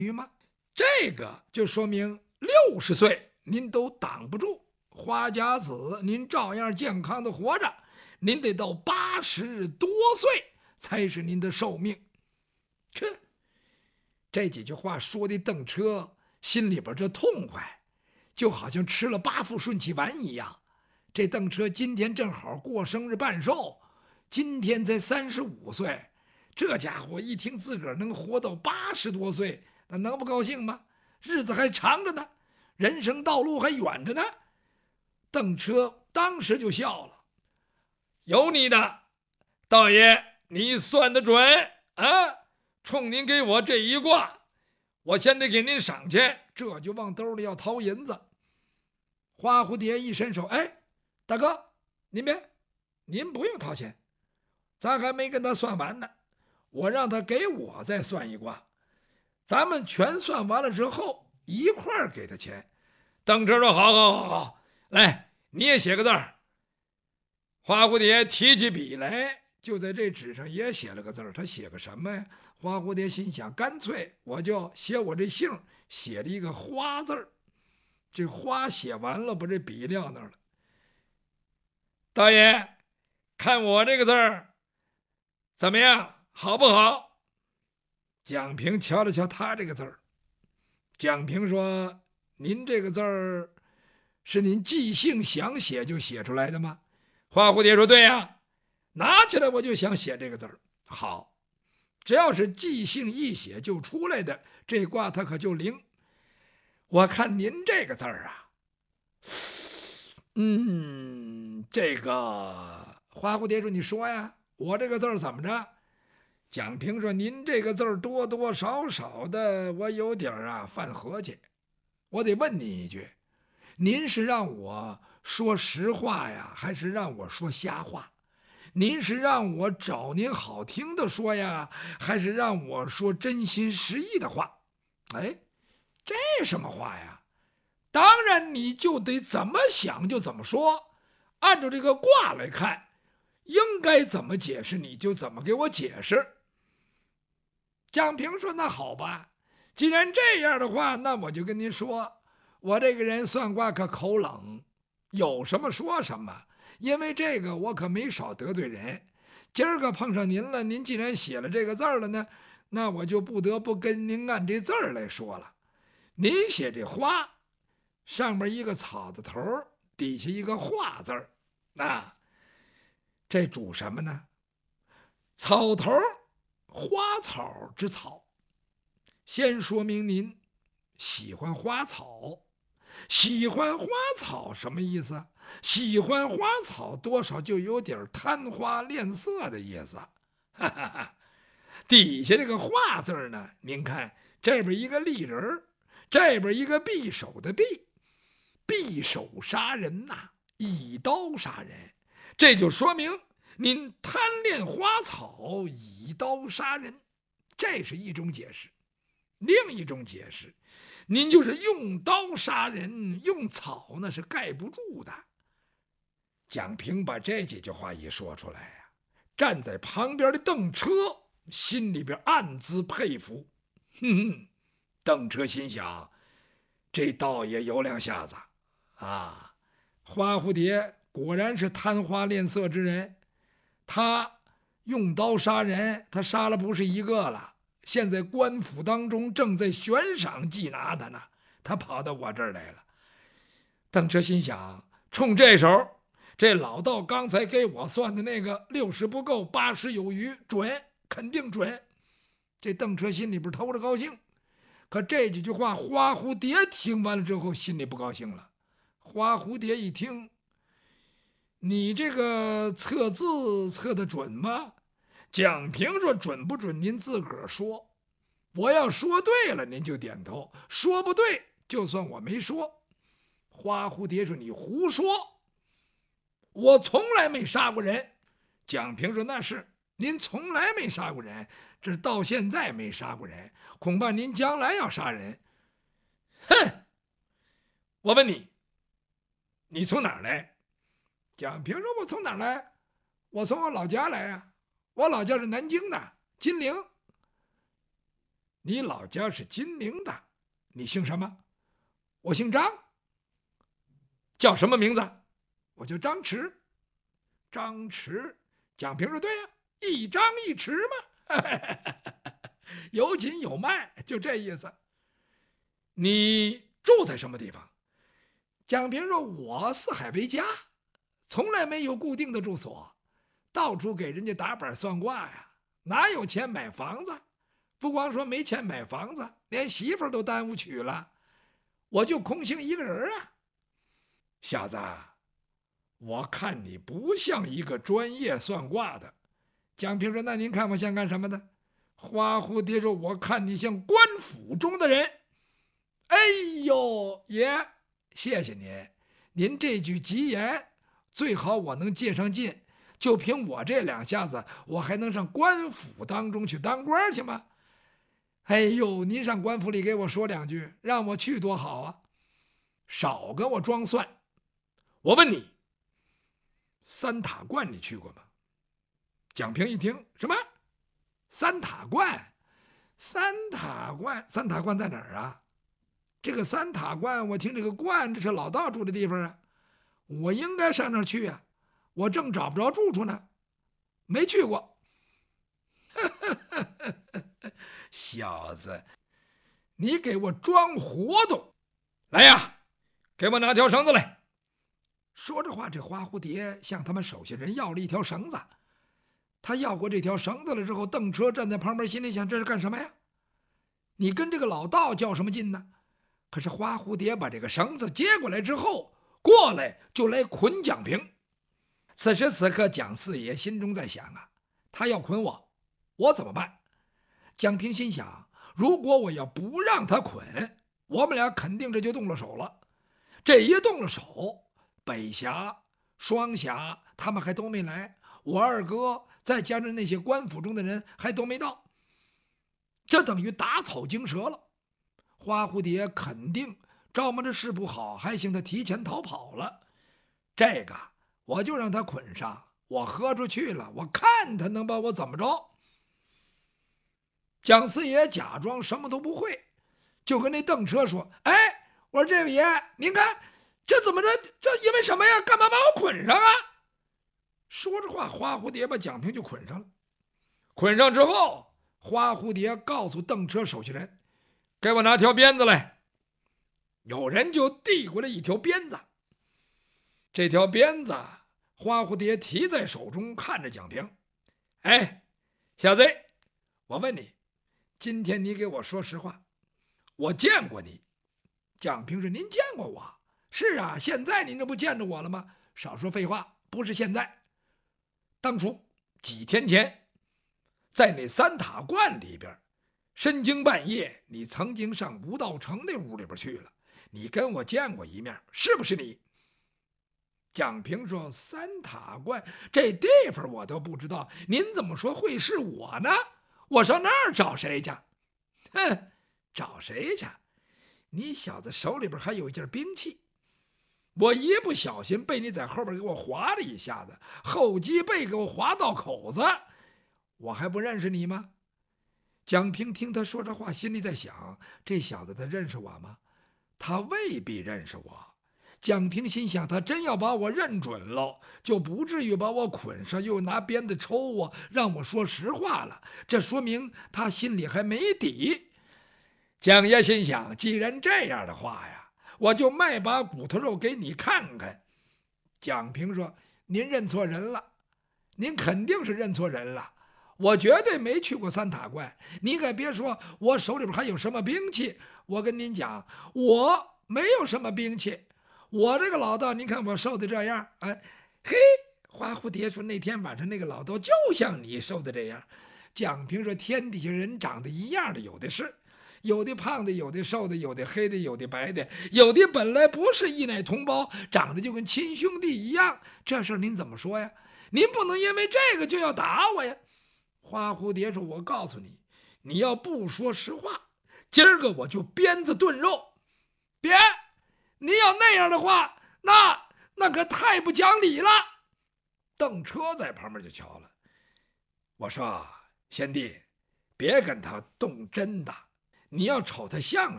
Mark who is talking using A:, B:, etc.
A: 吗？这个就说明60岁您都挡不住，花甲子您照样健康的活着，您得到80多岁才是您的寿命。这几句话说的邓车心里边这痛快，就好像吃了8副顺气丸一样。这邓车今天正好过生日办寿，今天才35岁，这家伙一听自个儿能活到80多岁，那能不高兴吗？日子还长着呢，人生道路还远着呢。邓车当时就笑了：“有你的，道爷，你算得准啊！冲您给我这一卦，我先得给您赏钱。”这就往兜里要掏银子。花蝴蝶一伸手：“哎，大哥，您不用掏钱，咱还没跟他算完呢，我让他给我再算一卦，咱们全算完了之后一块儿给他钱。”邓车说：“好，来，你也写个字儿。”花蝴蝶提起笔来，就在这纸上也写了个字儿。他写个什么呀？花蝴蝶心想，干脆我就写我这姓，写了一个花字儿。这花写完了，把这笔撂那儿了。道爷，看我这个字儿怎么样？好不好？蒋平瞧了瞧他这个字儿。蒋平说：“您这个字儿是您即兴想写就写出来的吗？”花蝴蝶说：“对呀，拿起来我就想写这个字儿。”好，只要是即兴一写就出来的，这卦它可就灵。我看您这个字儿啊，这个花蝴蝶说：“你说呀，我这个字儿怎么着？”蒋平说：“您这个字儿多多少少的，我有点犯合计。我得问您一句，您是让我说实话呀，还是让我说瞎话？您是让我找您好听的说呀，还是让我说真心实意的话？”哎，这什么话呀？当然你就得怎么想就怎么说，按照这个卦来看，应该怎么解释你就怎么给我解释。蒋平说：“那好吧，既然这样的话，那我就跟您说，我这个人算卦可口冷，有什么说什么，因为这个我可没少得罪人。今儿个碰上您了，您既然写了这个字儿了呢，那我就不得不跟您按这字儿来说了。您写这花，上面一个草字头，底下一个画字儿，这主什么呢？草头，花草之草。先说明您喜欢花草。喜欢花草什么意思？喜欢花草多少就有点贪花恋色的意思。底下这个画字呢，您看这边一个立人，这边一个匕首的匕，匕首杀人以刀杀人，这就说明您贪恋花草，以刀杀人，这是一种解释。另一种解释，您就是用刀杀人，用草那是盖不住的。蒋平把这几句话一说出来呀，站在旁边的邓车心里边暗自佩服。邓车心想，这道爷有两下子啊！花蝴蝶果然是贪花恋色之人，他用刀杀人，他杀了不是一个了。现在官府当中正在悬赏缉拿他呢，他跑到我这儿来了。邓车心想，冲这手，这老道刚才给我算的那个60不够80有余，准，肯定准。这邓车心里边偷着高兴，可这几句话花蝴蝶听完了之后心里不高兴了。花蝴蝶一听，你这个测字测得准吗？蒋平说：“准不准您自个儿说，我要说对了您就点头，说不对就算我没说。”花蝴蝶说：“你胡说，我从来没杀过人。”蒋平说：“那是，您从来没杀过人，这到现在没杀过人，恐怕您将来要杀人。”哼！我问你，你从哪儿来？蒋平说：“我从哪儿来？我从我老家来啊。我老家是南京的金陵。” 你老家是金陵的，你姓什么？我姓张。叫什么名字？我叫张弛。张弛。蒋平说：对呀，一张一弛嘛，有紧有慢，就这意思。你住在什么地方？蒋平说：我四海为家，从来没有固定的住所，到处给人家打板算卦呀，哪有钱买房子？不光说没钱买房子，连媳妇都耽误娶了，我就空姓一个人啊。小子，我看你不像一个专业算卦的。蒋平说：那您看我像干什么的？花蝴蝶说：我看你像官府中的人。哎呦，爷，谢谢您，您这句吉言，最好我能借上劲，就凭我这两下子，我还能上官府当中去当官去吗？哎呦，您上官府里给我说两句，让我去多好啊！少跟我装蒜。我问你，三塔观你去过吗？蒋平一听，什么？三塔观？三塔观在哪儿啊？这个三塔观，我听这个观，这是老道住的地方啊，我应该上那儿去啊，我正找不着住处呢，没去过。小子，你给我装活动！来呀，给我拿条绳子来。说着话，这花蝴蝶向他们手下人要了一条绳子。他要过这条绳子了之后，邓车站在旁边，心里想：这是干什么呀？你跟这个老道较什么劲呢？可是花蝴蝶把这个绳子接过来之后，过来就来捆蒋平。此时此刻，蒋四爷心中在想啊，他要捆我，我怎么办？蒋平心想，如果我要不让他捆，我们俩肯定这就动了手了。这一动了手，北峡、双峡他们还都没来，我二哥再加上那些官府中的人还都没到，这等于打草惊蛇了。花蝴蝶肯定招摸着事不好，还行他提前逃跑了。这个我就让他捆上，我喝出去了，我看他能把我怎么着。蒋四爷假装什么都不会，就跟那邓车说：哎，我说这位爷，您看这怎么着？这因为什么呀？干嘛把我捆上啊？说着话，花蝴蝶把蒋平就捆上了。捆上之后，花蝴蝶告诉邓车手下人：给我拿条鞭子来。有人就递过来一条鞭子。这条鞭子，花蝴蝶提在手中，看着蒋平：哎，小子，我问你，今天你给我说实话，我见过你。蒋平说：您见过我？是啊，现在您这不见着我了吗？少说废话，不是现在，当初几天前，在那三塔观里边，深更半夜，你曾经上吴道成那屋里边去了，你跟我见过一面，是不是你？蒋平说：三塔观这地方我都不知道，您怎么说会是我呢？我上那儿找谁去？哼，找谁去？你小子手里边还有一件兵器，我一不小心被你在后边给我划了一下子，后脊背给我划到口子，我还不认识你吗？蒋平听他说这话，心里在想：这小子他认识我吗？他未必认识我。蒋平心想，他真要把我认准了，就不至于把我捆上，又拿鞭子抽我，让我说实话了。这说明他心里还没底。蒋爷心想，既然这样的话呀，我就卖把骨头肉给你看看。蒋平说：您认错人了，您肯定是认错人了。我绝对没去过三塔观，您可别说我手里边还有什么兵器。我跟您讲，我没有什么兵器。我这个老道，您看我瘦的这样，哎，嘿，花蝴蝶说那天晚上那个老道就像你瘦的这样。蒋平说天底下人长得一样的有的是，有的胖的，有的瘦的，有的黑的，有的白的，有的本来不是一奶同胞，长得就跟亲兄弟一样。这事儿您怎么说呀？您不能因为这个就要打我呀。花蝴蝶说：我告诉你，你要不说实话，今儿个我就鞭子炖肉。别，你要那样的话，那可太不讲理了。邓车在旁边就瞧了，我说：贤弟，别跟他动真的， 你要瞅他像